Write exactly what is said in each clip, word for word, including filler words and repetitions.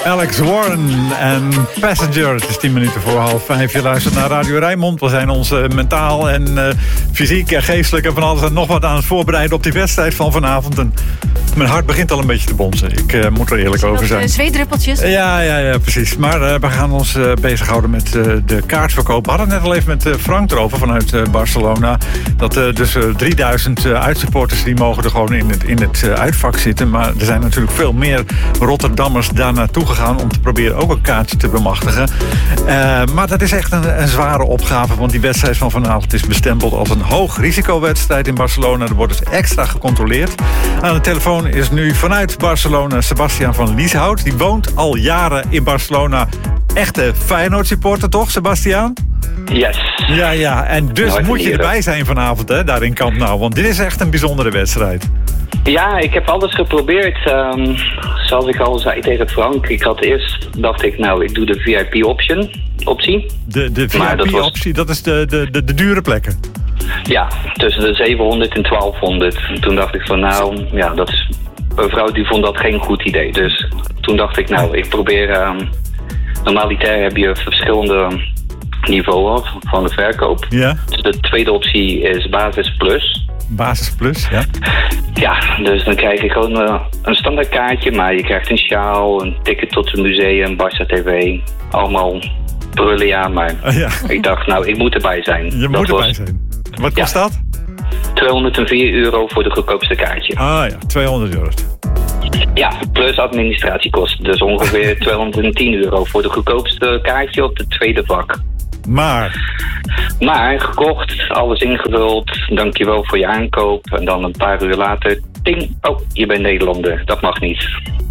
Alex Warren en Passenger. Het is tien minuten voor half vijf. Je luistert naar Radio Rijnmond. We zijn ons uh, mentaal en uh, fysiek en geestelijk en van alles en nog wat aan het voorbereiden op die wedstrijd van vanavond. En mijn hart begint al een beetje te bonzen. Ik uh, moet er eerlijk over zijn. Uh, zweetdruppeltjes? Ja, ja, ja, precies. Maar uh, we gaan ons uh, bezighouden met uh, de kaartverkoop. We hadden net al even met uh, Frank erover vanuit uh, Barcelona. Dat uh, dus uh, drieduizend uh, uitsupporters die mogen er gewoon in het, in het uh, uitvak zitten. Maar er zijn natuurlijk veel meer Rotterdammers daar naartoe gegaan om te proberen ook een kaartje te bemachtigen. Uh, maar dat is echt een, een zware opgave, want die wedstrijd van vanavond is bestempeld als een hoog risicowedstrijd in Barcelona. Er wordt dus extra gecontroleerd. Aan de telefoon is nu vanuit Barcelona Sebastiaan van Lieshout. Die woont al jaren in Barcelona. Echte Feyenoord-supporter, toch, Sebastiaan? Yes. Ja, ja. En dus nou, moet je erbij zijn vanavond, hè, daar in Camp Nou. Want dit is echt een bijzondere wedstrijd. Ja, ik heb alles geprobeerd. Um, zoals ik al zei tegen Frank. Ik had eerst, dacht ik, nou, ik doe de V I P-option, optie. De, de V I P-optie, dat, was... dat is de, de, de, de dure plekken? Ja, tussen de zevenhonderd en twaalfhonderd. En toen dacht ik van, nou, ja, dat is... Een vrouw die vond dat geen goed idee. Dus toen dacht ik, nou, ik probeer... Um, normaliter heb je verschillende niveaus van de verkoop. Ja. Dus de tweede optie is Basis Plus. Basis Plus, ja. Ja, dus dan krijg je gewoon uh, een standaard kaartje, maar je krijgt een sjaal, een ticket tot het museum, Barça T V. Allemaal brullen, ja, maar uh, ja. Ik dacht, nou, ik moet erbij zijn. Je dat moet erbij was, zijn. Wat kost ja, dat? tweehonderdvier euro voor de goedkoopste kaartje. Ah ja, tweehonderd euro. Ja, plus administratiekosten. Dus ongeveer tweehonderdtien euro voor de goedkoopste kaartje op de tweede vak. Maar? Maar, gekocht, alles ingevuld, dankjewel voor je aankoop. En dan een paar uur later, ting, oh, je bent Nederlander, dat mag niet.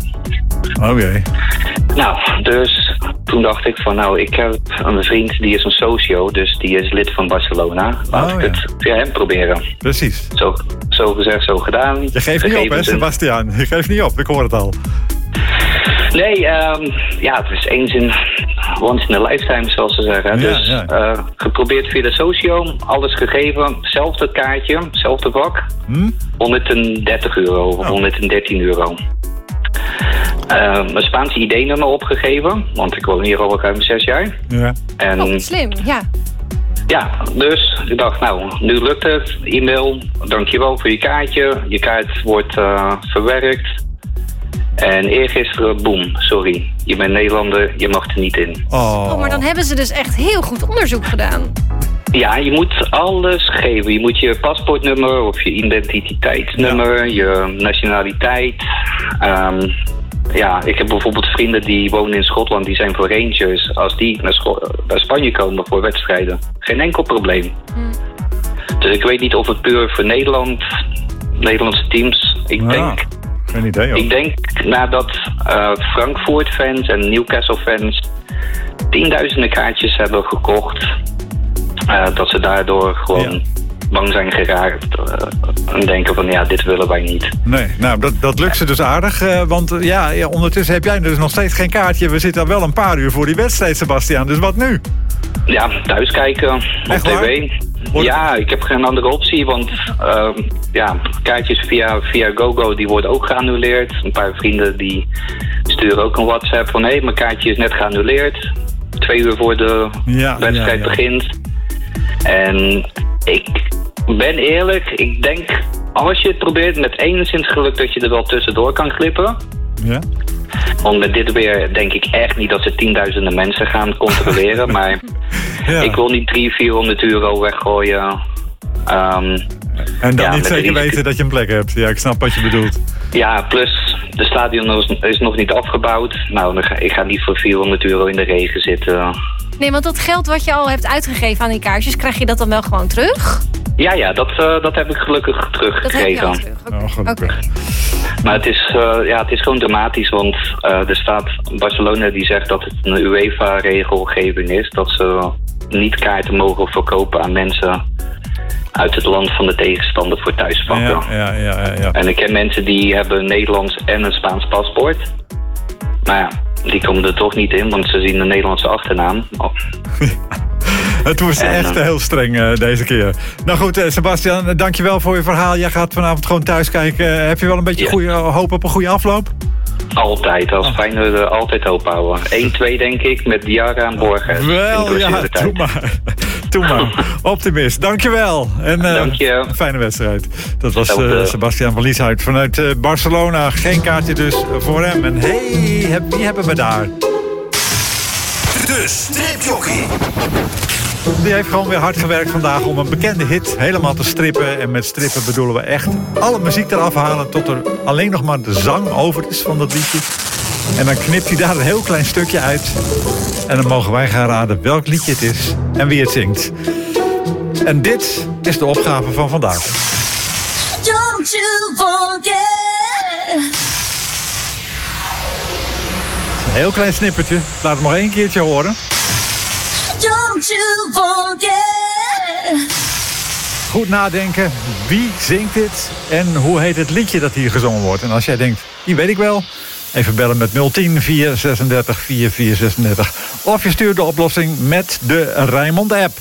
Oké. Okay. Nou, dus toen dacht ik van, nou, ik heb een vriend die is een socio, dus die is lid van Barcelona. Laat oh, ik ja. het via hem proberen. Precies. Zo, zo gezegd, zo gedaan. Je geeft niet op, hè, Sebastiaan? Je geeft niet op, ik hoor het al. Nee, um, ja, het is eens in once in a lifetime, zoals ze zeggen. Ja, dus ja. Uh, geprobeerd via de socio, alles gegeven, zelfde kaartje, zelfde vak. Hm? honderddertig euro of oh. honderddertien euro. Uh, mijn Spaanse I D-nummer opgegeven, want ik woon hier al ruim zes jaar. Ja. En, oh, slim, ja. Ja, dus ik dacht, nou, nu lukt het. E-mail, dankjewel voor je kaartje. Je kaart wordt uh, verwerkt. En eergisteren, boem, sorry. Je bent Nederlander, je mag er niet in. Oh. oh, maar dan hebben ze dus echt heel goed onderzoek gedaan. Ja, je moet alles geven. Je moet je paspoortnummer of je identiteitsnummer, ja. je nationaliteit. Um, ja, ik heb bijvoorbeeld vrienden die wonen in Schotland, die zijn voor Rangers. Als die naar, Scho- naar Spanje komen voor wedstrijden, geen enkel probleem. Hmm. Dus ik weet niet of het puur voor Nederland, Nederlandse teams, ik ja. denk... Geen idee, hoor. Ik denk nadat uh, Frankfurt-fans en Newcastle-fans tienduizenden kaartjes hebben gekocht, uh, dat ze daardoor gewoon ja. bang zijn geraakt uh, en denken van ja, dit willen wij niet. Nee, nou dat, dat lukt ze dus aardig, uh, want uh, ja, ja, ondertussen heb jij dus nog steeds geen kaartje. We zitten al wel een paar uur voor die wedstrijd, Sebastiaan, dus wat nu? Ja, thuis kijken op Echt tv. Waar? Ja, ik heb geen andere optie, want uh, ja, kaartjes via, via GoGo die worden ook geannuleerd. Een paar vrienden die sturen ook een WhatsApp van hé, hey, mijn kaartje is net geannuleerd. Twee uur voor de ja, wedstrijd ja, ja. begint. En ik ben eerlijk, ik denk als je het probeert met enigszins geluk dat je er wel tussendoor kan glippen. Ja. Want met dit weer denk ik echt niet dat ze tienduizenden mensen gaan controleren. Maar ja. ik wil niet driehonderd, vierhonderd euro weggooien. Um, en dan ja, niet zeker weten dat je een plek hebt. Ja, ik snap wat je bedoelt. Ja, plus de stadion is, is nog niet afgebouwd. Nou, dan ga, ik ga niet voor vierhonderd euro in de regen zitten. Nee, want dat geld wat je al hebt uitgegeven aan die kaartjes, krijg je dat dan wel gewoon terug? Ja, ja, dat, uh, dat heb ik gelukkig teruggekregen. Dat heb je al terug. Oh, gelukkig. Okay. Maar het is, uh, ja, het is gewoon dramatisch, want uh, er staat Barcelona die zegt dat het een UEFA-regelgeving is. Dat ze niet kaarten mogen verkopen aan mensen uit het land van de tegenstander voor thuisvakken. Ja, ja, ja, ja, ja. En ik ken mensen die hebben een Nederlands en een Spaans paspoort. Maar ja, die komen er toch niet in, want ze zien een Nederlandse achternaam. Oh. Het was en, echt uh, heel streng uh, deze keer. Nou goed, uh, Sebastiaan, dankjewel voor je verhaal. Jij gaat vanavond gewoon thuis kijken. Uh, heb je wel een beetje yeah. goede, hoop op een goede afloop? Altijd, als Feyenoord uh, altijd open houden. één twee denk ik, met Diarra en Borgen. Wel, ja, doe maar. Doe maar. Optimist, dankjewel. En uh, Dank je. Fijne wedstrijd. Dat was uh, Sebastiaan van Lieshout vanuit uh, Barcelona. Geen kaartje dus voor hem. En hey, heb, wie hebben we daar? De stripjockey. Die heeft gewoon weer hard gewerkt vandaag om een bekende hit helemaal te strippen. En met strippen bedoelen we echt alle muziek eraf halen tot er alleen nog maar de zang over is van dat liedje. En dan knipt hij daar een heel klein stukje uit. En dan mogen wij gaan raden welk liedje het is en wie het zingt. En dit is de opgave van vandaag. Don't you forget. Een heel klein snippertje. Laat het nog één keertje horen. Don't you forget. Goed nadenken. Wie zingt dit? En hoe heet het liedje dat hier gezongen wordt? En als jij denkt, die weet ik wel. Even bellen met nul tien, vier zesendertig, vier vier zesendertig. Of je stuurt de oplossing met de Rijnmond app.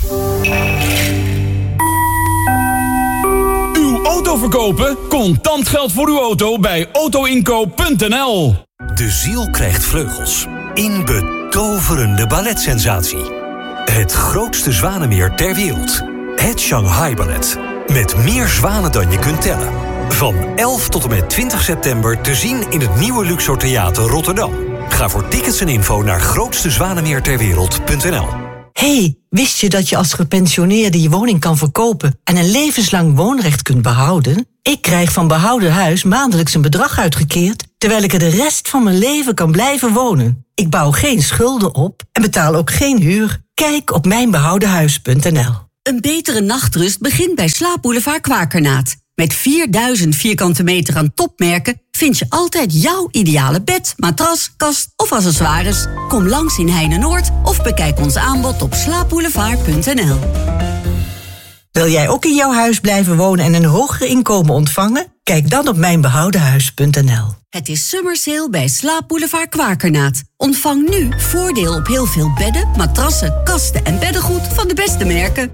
Uw auto verkopen? Contant geld voor uw auto bij autoinkoop punt n l. De ziel krijgt vleugels. In betoverende balletsensatie. Het grootste zwanenmeer ter wereld. Het Shanghai Ballet. Met meer zwanen dan je kunt tellen. Van elf tot en met twintig september te zien in het nieuwe Luxor Theater Rotterdam. Ga voor tickets en info naar grootste zwanenmeer ter wereld punt n l. Hey, wist je dat je als gepensioneerde je woning kan verkopen en een levenslang woonrecht kunt behouden? Ik krijg van Behouden Huis maandelijks een bedrag uitgekeerd, terwijl ik er de rest van mijn leven kan blijven wonen. Ik bouw geen schulden op en betaal ook geen huur. Kijk op mijn behouden huis punt n l. Een betere nachtrust begint bij Slaapboulevard Kwakernaat. Met vierduizend vierkante meter aan topmerken vind je altijd jouw ideale bed, matras, kast of accessoires. Kom langs in Heine-Noord of bekijk ons aanbod op slaapboulevard punt n l. Wil jij ook in jouw huis blijven wonen en een hoger inkomen ontvangen? Kijk dan op mijn behouden huis punt n l. Het is summer sale bij Slaapboulevard Kwakernaat. Ontvang nu voordeel op heel veel bedden, matrassen, kasten en beddengoed van de beste merken.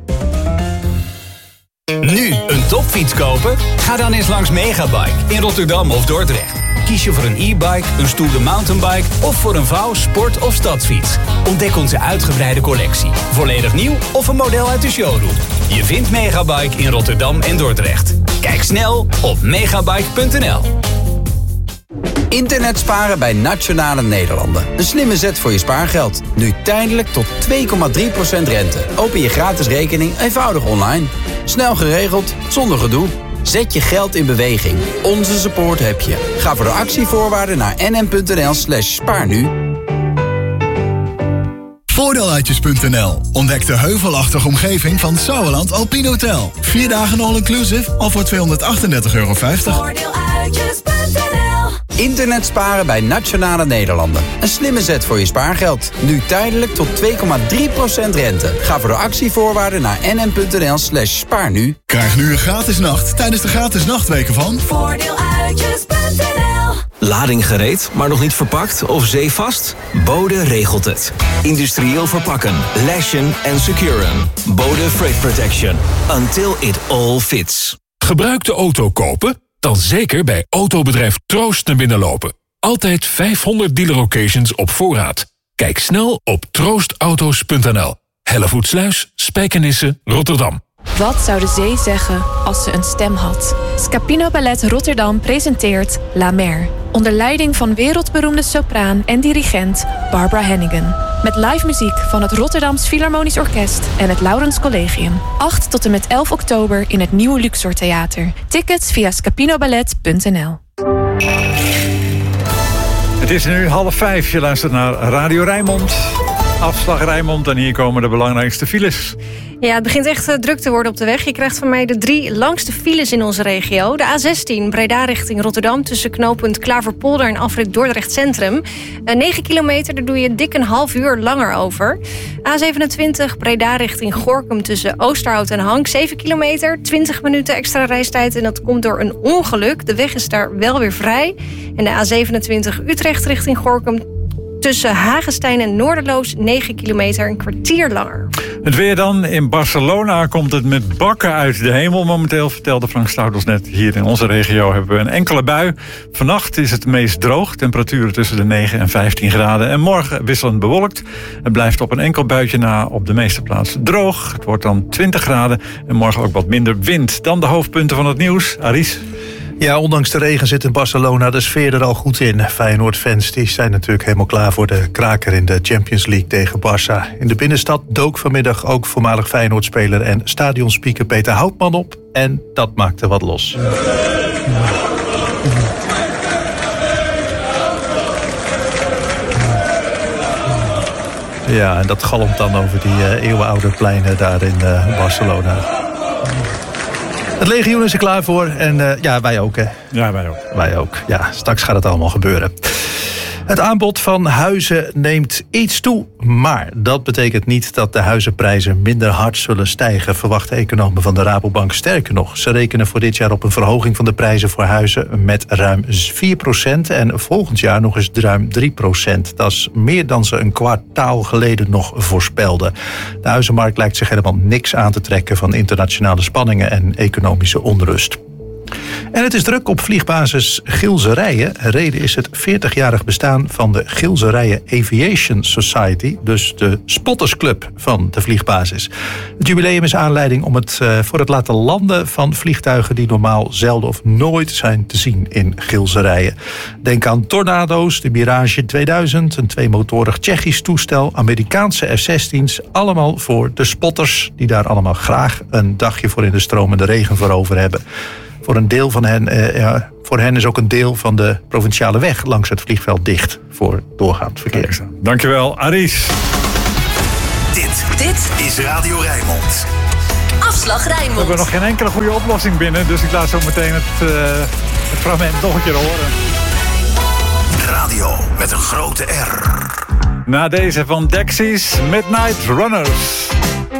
Nu een topfiets kopen? Ga dan eens langs Megabike in Rotterdam of Dordrecht. Kies je voor een e-bike, een stoere mountainbike of voor een vouw, sport- of stadsfiets. Ontdek onze uitgebreide collectie. Volledig nieuw of een model uit de showroom. Je vindt Megabike in Rotterdam en Dordrecht. Kijk snel op megabike punt n l. Internet sparen bij Nationale Nederlanden. Een slimme zet voor je spaargeld. Nu tijdelijk tot twee komma drie procent rente. Open je gratis rekening eenvoudig online. Snel geregeld, zonder gedoe. Zet je geld in beweging. Onze support heb je. Ga voor de actievoorwaarden naar n m punt n l slash spaar nu. Voordeeluitjes punt n l. Ontdek de heuvelachtige omgeving van Sauerland Alpine Hotel. Vier dagen all-inclusive al voor tweehonderdachtendertig euro vijftig. Voordeeluitjes punt n l. Internet sparen bij Nationale Nederlanden. Een slimme zet voor je spaargeld. Nu tijdelijk tot twee komma drie procent rente. Ga voor de actievoorwaarden naar n m punt n l slash spaar nu. Krijg nu een gratis nacht tijdens de gratis nachtweken van Voordeeluitjes punt n l. Lading gereed, maar nog niet verpakt of zeevast? Bode regelt het. Industrieel verpakken, lashen en securen. Bode Freight Protection. Until it all fits. Gebruikte auto kopen? Dan zeker bij autobedrijf Troost naar binnen lopen. Altijd vijfhonderd dealer locations op voorraad. Kijk snel op troost auto's punt n l. Hellevoetsluis, Spijkenisse, Rotterdam. Wat zou de zee zeggen als ze een stem had? Scapino Ballet Rotterdam presenteert La Mer. Onder leiding van wereldberoemde sopraan en dirigent Barbara Hannigan. Met live muziek van het Rotterdams Philharmonisch Orkest en het Laurens Collegium. acht tot en met elf oktober in het nieuwe Luxor Theater. Tickets via scapinoballet punt n l. Het is nu half vijf. Je luistert naar Radio Rijnmond. Afslag Rijnmond en hier komen de belangrijkste files. Ja, het begint echt uh, druk te worden op de weg. Je krijgt van mij de drie langste files in onze regio. De A zestien, Breda richting Rotterdam... tussen knooppunt Klaverpolder en afrit Dordrecht Centrum. Uh, negen kilometer, daar doe je dik een half uur langer over. A zevenentwintig, Breda richting Gorinchem tussen Oosterhout en Hank. zeven kilometer, twintig minuten extra reistijd... en dat komt door een ongeluk. De weg is daar wel weer vrij. En de A zevenentwintig, Utrecht richting Gorinchem... tussen Hagestein en Noorderloos negen kilometer, een kwartier langer. Het weer dan. In Barcelona komt het met bakken uit de hemel momenteel, vertelde Frank Stoutels net. Hier in onze regio hebben we een enkele bui. Vannacht is het meest droog. Temperaturen tussen de negen en vijftien graden. En morgen wisselend bewolkt. Het blijft op een enkel buitje na op de meeste plaatsen droog. Het wordt dan twintig graden. En morgen ook wat minder wind. Dan de hoofdpunten van het nieuws. Aris. Ja, ondanks de regen zit in Barcelona de sfeer er al goed in. Feyenoord-fans die zijn natuurlijk helemaal klaar voor de kraker in de Champions League tegen Barça. In de binnenstad dook vanmiddag ook voormalig Feyenoord-speler en stadionspeaker Peter Houtman op. En dat maakte wat los. Ja, en dat galmt dan over die uh, eeuwenoude pleinen daar in uh, Barcelona. Het legioen is er klaar voor en uh, ja, wij ook hè. Ja, wij ook. Wij ook, ja. Straks gaat het allemaal gebeuren. Het aanbod van huizen neemt iets toe, maar dat betekent niet dat de huizenprijzen minder hard zullen stijgen, verwachten economen van de Rabobank. Sterker nog, ze rekenen voor dit jaar op een verhoging van de prijzen voor huizen met ruim vier procent en volgend jaar nog eens ruim drie procent. Dat is meer dan ze een kwartaal geleden nog voorspelden. De huizenmarkt lijkt zich helemaal niks aan te trekken van internationale spanningen en economische onrust. En het is druk op vliegbasis Gilserijen. Reden is het veertigjarig bestaan van de Gilserijen Aviation Society, dus de spottersclub van de vliegbasis. Het jubileum is aanleiding om het uh, voor het laten landen van vliegtuigen die normaal zelden of nooit zijn te zien in Gilserijen. Denk aan Tornado's, de Mirage tweeduizend, een tweemotorig Tsjechisch toestel, Amerikaanse F zestien's, allemaal voor de spotters die daar allemaal graag een dagje voor in de stromende regen voor over hebben. Voor een deel van hen, uh, ja, voor hen is ook een deel van de provinciale weg langs het vliegveld dicht voor doorgaand verkeer. Dankjewel, Aris. Dit, dit is Radio Rijnmond. Afslag Rijnmond. We hebben nog geen enkele goede oplossing binnen, dus ik laat zo meteen het, uh, het fragment nog een keer horen. Radio met een grote R. Na deze van Dexys, Midnight Runners.